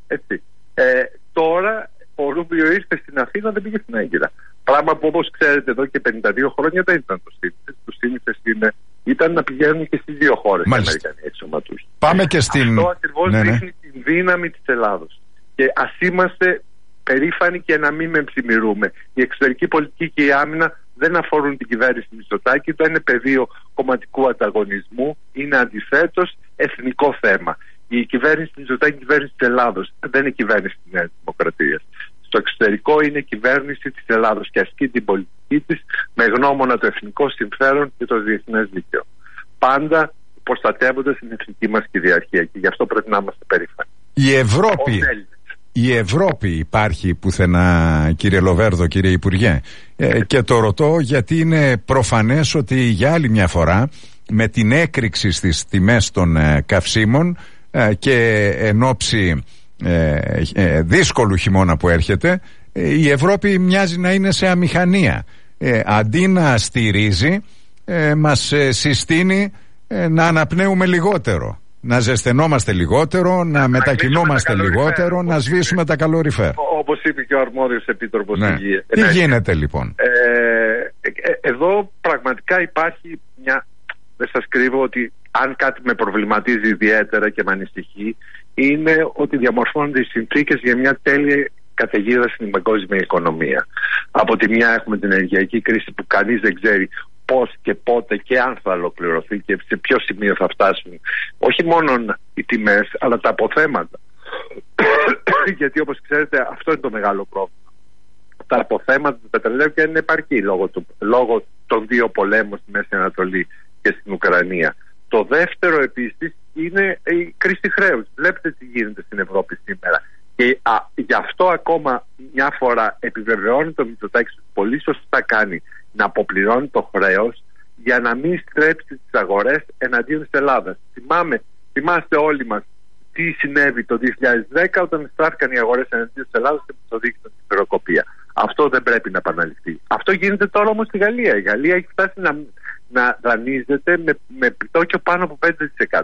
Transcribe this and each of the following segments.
Έτσι. Τώρα ο Ρούμπιο ήρθε στην Αθήνα, δεν πήγε στην Άγκυρα. Πράγμα που, όπως ξέρετε, εδώ και 52 χρόνια δεν ήταν το σύνηθες. Το συνήθες ήταν να πηγαίνουν και στις δύο χώρες οι Αμερικανοί εξωματούχοι. Πάμε και στην... Αυτό ακριβώς δείχνει την δύναμη της Ελλάδος. Και ας είμαστε περήφανοι και να μην μεμψημυρούμε. Η εξωτερική πολιτική και η άμυνα δεν αφορούν την κυβέρνηση Μητσοτάκη, δεν είναι πεδίο κομματικού ανταγωνισμού, είναι αντιθέτως εθνικό θέμα. Η κυβέρνηση Μητσοτάκη είναι κυβέρνηση της Ελλάδος, δεν είναι κυβέρνηση της Νέας Δημοκρατίας. Στο εξωτερικό είναι κυβέρνηση της Ελλάδος και ασκεί την πολιτική της με γνώμονα το εθνικό συμφέρον και το διεθνές δίκαιο. Πάντα προστατεύοντας την εθνική μας κυριαρχία και γι' αυτό πρέπει να είμαστε περήφανοι. Η Ευρώπη υπάρχει πουθενά, κύριε Λοβέρδο, κύριε Υπουργέ, και το ρωτώ γιατί είναι προφανές ότι για άλλη μια φορά με την έκρηξη στις τιμές των καυσίμων και εν ώψη δύσκολου χειμώνα που έρχεται, η Ευρώπη μοιάζει να είναι σε αμηχανία. Αντί να στηρίζει, μας συστήνει να αναπνέουμε λιγότερο, να ζεσθενόμαστε λιγότερο, να μετακινούμαστε λιγότερο, να σβήσουμε τα καλοριφέρ. Όπως είπε και ο αρμόδιος επίτροπος υγείας. Τι γίνεται λοιπόν? Εδώ πραγματικά υπάρχει μια... Δεν σας κρύβω ότι αν κάτι με προβληματίζει ιδιαίτερα και με ανησυχεί, είναι ότι διαμορφώνονται οι συνθήκες για μια τέλεια καταιγίδα στην παγκόσμια οικονομία. Από τη μια έχουμε την ενεργειακή κρίση που κανείς δεν ξέρει πώς και πότε και αν θα ολοκληρωθεί και σε ποιο σημείο θα φτάσουν όχι μόνο οι τιμές αλλά τα αποθέματα. Γιατί όπως ξέρετε αυτό είναι το μεγάλο πρόβλημα. Τα αποθέματα του πετρελαίου και είναι επαρκή λόγω των δύο πολέμων στη Μέση Ανατολή και στην Ουκρανία. Το δεύτερο επίσης είναι η κρίση χρέους. Βλέπετε τι γίνεται στην Ευρώπη σήμερα. Και γι' αυτό ακόμα μια φορά επιβεβαιώνει το Μητσοτάκη ότι πολύ σωστά κάνει να αποπληρώνει το χρέος για να μην στρέψει τις αγορές εναντίον της Ελλάδας. Θυμάστε όλοι μας τι συνέβη το 2010 όταν στράφηκαν οι αγορές εναντίον της Ελλάδας και το δείχνουν στην πυροκοπία. Αυτό δεν πρέπει να επαναληφθεί. Αυτό γίνεται τώρα όμως στη Γαλλία. Η Γαλλία έχει φτάσει να δανείζεται με επιτόκιο πάνω από 5%.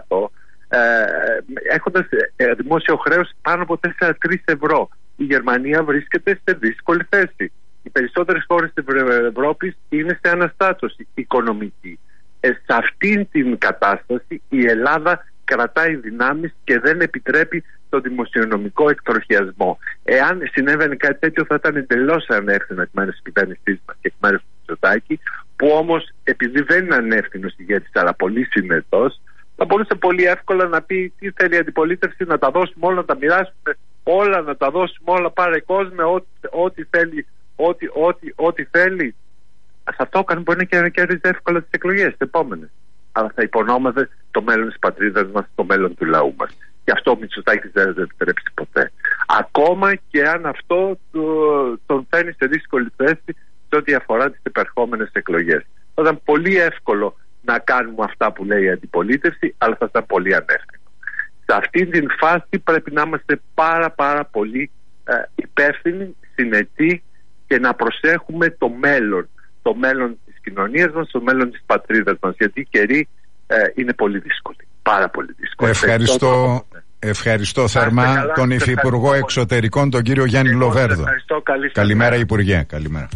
Έχοντας δημόσιο χρέος πάνω από 4-3 ευρώ. Η Γερμανία βρίσκεται σε δύσκολη θέση. Οι περισσότερες χώρες της Ευρώπης είναι σε αναστάτωση οικονομική. Σε αυτήν την κατάσταση η Ελλάδα κρατάει δυνάμεις και δεν επιτρέπει το δημοσιονομικό εκτροχιασμό. Εάν συνέβαινε κάτι τέτοιο θα ήταν εντελώς ανεύθυνο εκ μέρους της κυβέρνησής μας και εκ μέρους του Μητσοτάκη, που όμως επειδή δεν είναι ανεύθυνος ηγέτης αλλά πολύ συνετός, θα μπορούσε πολύ εύκολα να πει τι θέλει η αντιπολίτευση, να τα δώσουμε όλα, να τα μοιράσουμε όλα, να τα δώσουμε όλα, πάρε κόσμο, ό,τι θέλει. Θα το έκανε, μπορεί να κέρδιζε εύκολα τις εκλογές τις επόμενες. Αλλά θα υπονόμαζε το μέλλον της πατρίδας μας, το μέλλον του λαού μας. Γι' αυτό ο Μητσοτάκης δεν θα επιτρέψει ποτέ. Ακόμα και αν αυτό τον φέρνει σε δύσκολη θέση σε ό,τι αφορά τις επερχόμενες εκλογές. Θα ήταν πολύ εύκολο να κάνουμε αυτά που λέει η αντιπολίτευση, αλλά θα ήταν πολύ ανεύθυνο. Σε αυτή την φάση πρέπει να είμαστε πάρα πολύ υπεύθυνοι, συνετοί και να προσέχουμε το μέλλον της κοινωνίας μας, το μέλλον της πατρίδας μας, γιατί οι καιροί είναι πολύ δύσκολοι, πάρα πολύ δύσκολοι. Ευχαριστώ θερμά τον Υφυπουργό Εξωτερικών, τον κύριο Γιάννη Λοβέρδο. Καλημέρα Υπουργέ. Καλημέρα.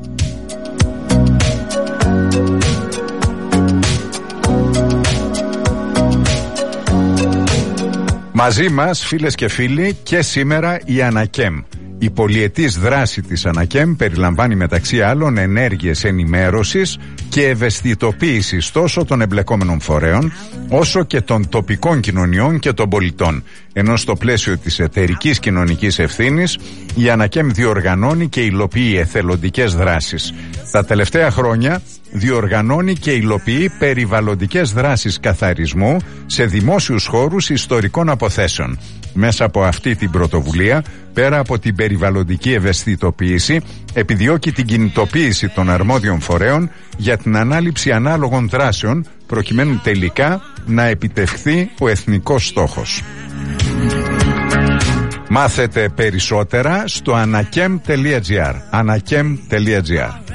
Μαζί μας, φίλες και φίλοι, και σήμερα η Ανακέμ. Η πολυετής δράση της Ανακέμ περιλαμβάνει μεταξύ άλλων ενέργειες ενημέρωσης και ευαισθητοποίησης τόσο των εμπλεκόμενων φορέων όσο και των τοπικών κοινωνιών και των πολιτών. Ενώ στο πλαίσιο της εταιρικής κοινωνικής ευθύνης η Ανακέμ διοργανώνει και υλοποιεί εθελοντικές δράσεις. Τα τελευταία χρόνια διοργανώνει και υλοποιεί περιβαλλοντικές δράσεις καθαρισμού σε δημόσιους χώρους ιστορικών αποθέσεων. Μέσα από αυτή την πρωτοβουλία, πέρα από την περιβαλλοντική ευαισθητοποίηση, επιδιώκει την κινητοποίηση των αρμόδιων φορέων για την ανάληψη ανάλογων δράσεων, προκειμένου τελικά να επιτευχθεί ο εθνικός στόχος. Μάθετε περισσότερα στο anakem.gr. anakem.gr.